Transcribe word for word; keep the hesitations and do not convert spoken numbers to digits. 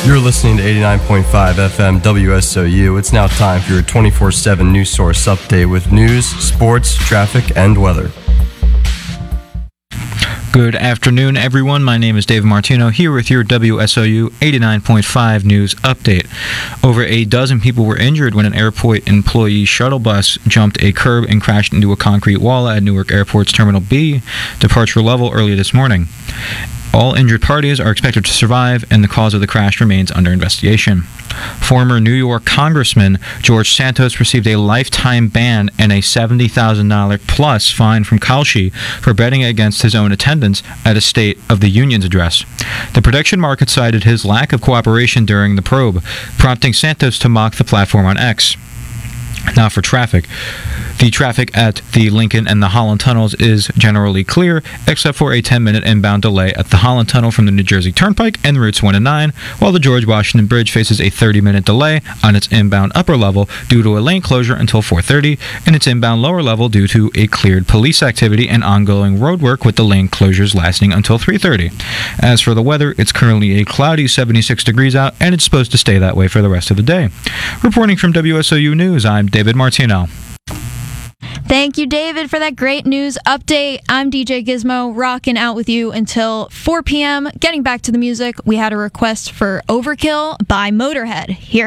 You're listening to eighty-nine point five F M W S O U. It's now time for your twenty-four seven news source update with news, sports, traffic, and weather. Good afternoon, everyone. My name is David Martino, here with your W S O U eighty-nine point five news update. Over a dozen people were injured when an airport employee shuttle bus jumped a curb and crashed into a concrete wall at Newark Airport's Terminal B departure level early this morning. All injured parties are expected to survive, and the cause of the crash remains under investigation. Former New York Congressman George Santos received a lifetime ban and a seventy thousand dollars plus fine from Kalshi for betting against his own attendance at a State of the Union's address. The prediction market cited his lack of cooperation during the probe, prompting Santos to mock the platform on X. Now for traffic. The traffic at the Lincoln and the Holland tunnels is generally clear, except for a ten-minute inbound delay at the Holland Tunnel from the New Jersey Turnpike and routes one and nine, while the George Washington Bridge faces a thirty-minute delay on its inbound upper level due to a lane closure until four thirty, and its inbound lower level due to a cleared police activity and ongoing road work, with the lane closures lasting until three thirty. As for the weather, it's currently a cloudy seventy-six degrees out, and it's supposed to stay that way for the rest of the day. Reporting from W S O U News, I'm David Martino. Thank you, David, for that great news update. I'm D J Gizmo, rocking out with you until four p.m. Getting back to the music, we had a request for Overkill by Motorhead. Here